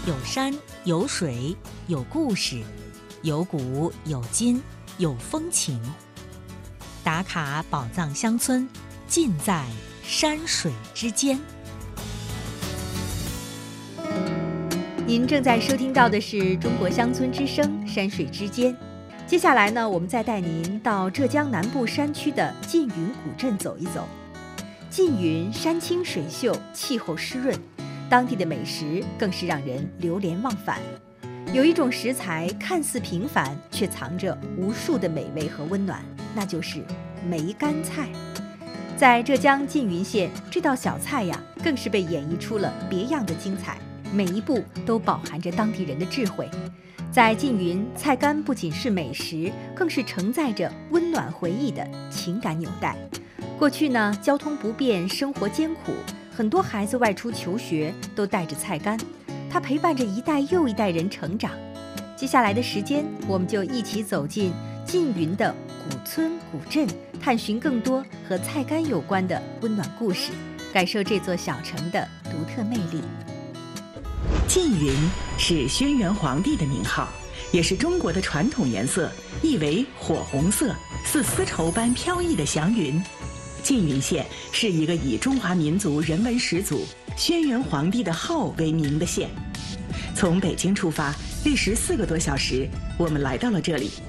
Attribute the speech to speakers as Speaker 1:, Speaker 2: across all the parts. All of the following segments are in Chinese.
Speaker 1: 有山有水有故事，有古有今有风情。打卡宝藏乡村，尽在山水之间。
Speaker 2: 您正在收听到的是中国乡村之声山水之间。接下来呢，我们再带您到浙江南部山区的缙云古镇走一走。缙云山清水秀，气候湿润，当地的美食更是让人流连忘返。有一种食材看似平凡，却藏着无数的美味和温暖，那就是梅干菜。在浙江缙云县，这道小菜呀，更是被演绎出了别样的精彩，每一步都饱含着当地人的智慧。在缙云，菜干不仅是美食，更是承载着温暖回忆的情感纽带。过去呢，交通不便，生活艰苦，很多孩子外出求学都带着菜干，它陪伴着一代又一代人成长。接下来的时间，我们就一起走进缙云的古村古镇，探寻更多和菜干有关的温暖故事，感受这座小城的独特魅力。
Speaker 3: 缙云是轩辕皇帝的名号，也是中国的传统颜色，意为火红色，似丝绸般飘逸的祥云。缙云县是一个以中华民族人文始祖轩辕皇帝的号为名的县。从北京出发，历时4个多小时，我们来到了这里。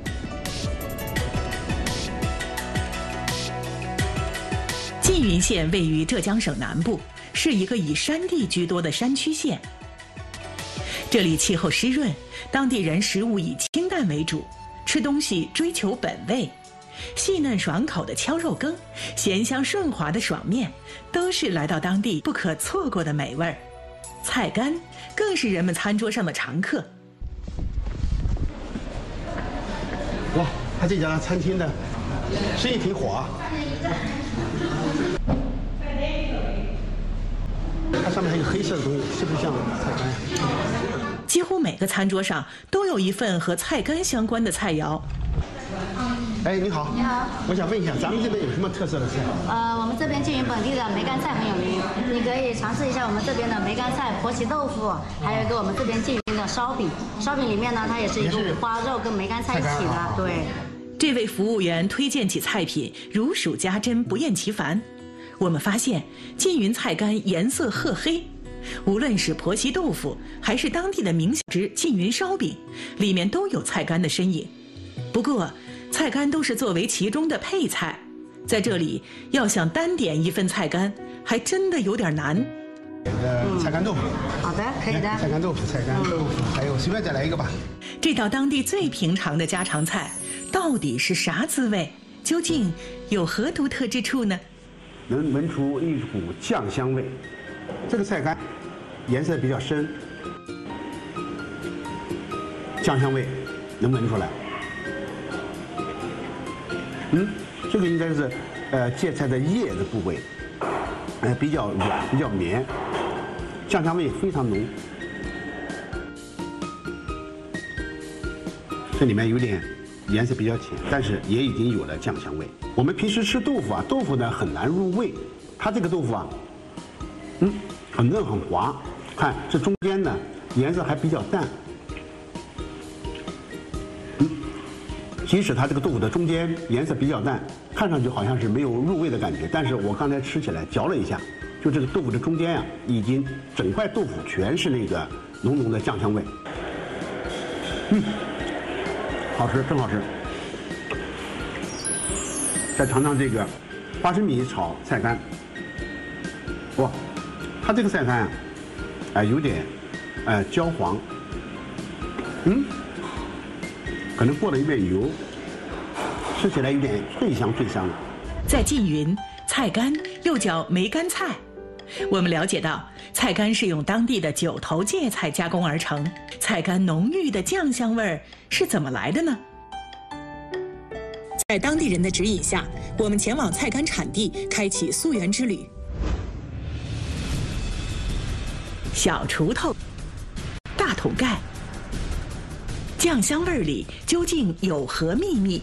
Speaker 3: 缙云县位于浙江省南部，是一个以山地居多的山区县。这里气候湿润，当地人食物以清淡为主，吃东西追求本味，细嫩爽口的敲肉羹，咸香顺滑的爽面，都是来到当地不可错过的美味儿。菜干更是人们餐桌上的常客。
Speaker 4: 哇，他这家餐厅的生意挺火啊。它上面还有黑色的东西，是不是像菜干呀？
Speaker 3: 几乎每个餐桌上都有一份和菜干相关的菜肴。
Speaker 4: 哎，你好。
Speaker 5: 你好。
Speaker 4: 我想问一下，咱们这边有什么特色的菜？
Speaker 5: 我们这边缙云本地的梅干菜很有名，你可以尝试一下我们这边的梅干菜、婆媳豆腐，还有一个我们这边缙云的烧饼。烧饼里面呢，它也是一个五花肉跟梅干菜一起的。对。
Speaker 3: 这位服务员推荐起菜品，如数家珍，不厌其烦。我们发现缙云菜干颜色褐黑，无论是婆媳豆腐还是当地的名小吃缙云烧饼，里面都有菜干的身影。不过菜干都是作为其中的配菜，在这里要想单点一份菜干还真的有点难。
Speaker 4: 菜干豆腐。
Speaker 5: 好的，可以的。
Speaker 4: 菜干豆腐，菜干豆腐，还有随便再来一个吧。
Speaker 3: 这道当地最平常的家常菜到底是啥滋味？究竟有何独特之处呢？
Speaker 4: 能闻出一股酱香味。这个菜干颜色比较深，酱香味能闻出来。这个应该是芥菜的叶的部位，比较软，比较绵，酱香味非常浓。这里面有点颜色比较浅，但是也已经有了酱香味。我们平时吃豆腐啊，豆腐呢很难入味，它这个豆腐啊，很嫩很滑，看这中间呢颜色还比较淡。即使它这个豆腐的中间颜色比较淡，看上去好像是没有入味的感觉，但是我刚才吃起来嚼了一下，就这个豆腐的中间呀，已经整块豆腐全是那个浓浓的酱香味。好吃，真好吃。再尝尝这个花生米炒菜干，哇，它这个菜干有点焦黄，可能过了一遍油，吃起来有点脆香脆香的。
Speaker 3: 在缙云，菜干又叫梅干菜。我们了解到，菜干是用当地的9头芥菜加工而成。菜干浓郁的酱香味儿是怎么来的呢？在当地人的指引下，我们前往菜干产地，开启溯源之旅。小锄头，大桶盖，酱香味里究竟有何秘密？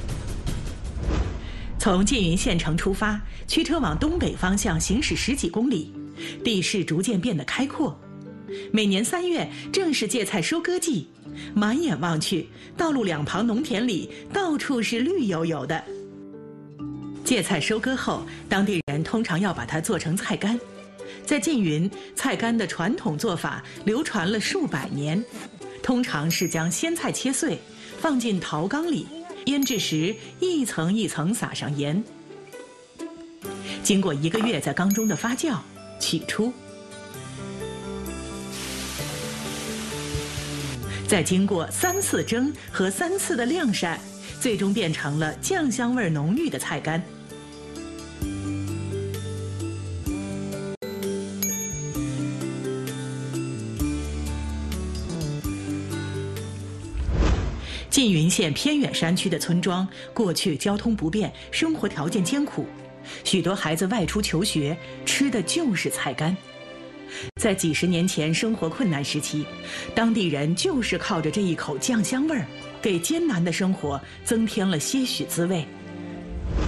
Speaker 3: 从缙云县城出发，驱车往东北方向行驶10几公里，地势逐渐变得开阔。 每年3月正是芥菜收割季，满眼望去，道路两旁农田里到处是绿油油的。芥菜收割后，当地人通常要把它做成菜干。在缙云，菜干的传统做法流传了数百年，通常是将鲜菜切碎，放进陶缸里，腌制时一层一层撒上盐，经过1个月在缸中的发酵，取出，再经过3次蒸和3次的晾晒，最终变成了酱香味浓郁的菜干。缙云县偏远山区的村庄，过去交通不便，生活条件艰苦，许多孩子外出求学，吃的就是菜干。在几十年前生活困难时期，当地人就是靠着这一口酱香味儿，给艰难的生活增添了些许滋味。